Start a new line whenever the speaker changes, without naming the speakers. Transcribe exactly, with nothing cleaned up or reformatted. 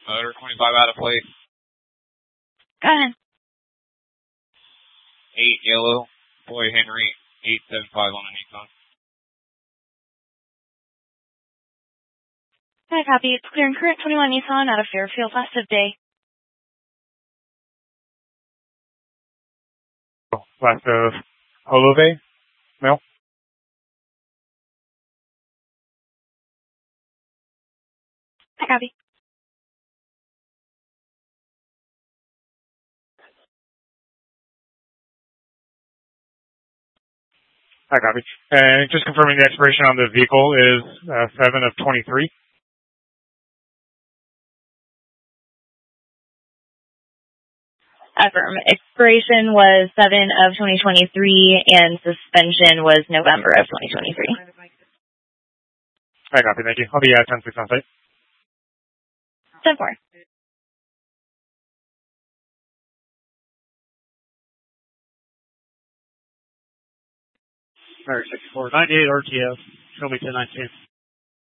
Motor twenty-five out of plate.
Go ahead.
eight yellow, Boy Henry, eight seven five on the Nissan.
Hi, copy. It's clear and current twenty-one Nissan out of Fairfield last of day.
Last of Olove, no?
Hi, copy.
I copy. And just confirming the expiration on the vehicle is uh, seven of twenty-three.
Affirm. Expiration was seven of twenty twenty-three and suspension was November of twenty twenty-three.
I copy. Thank you. I'll be at ten six on site.
ten four.
All right, six four. ninety-eight R T F. Show me ten nineteen.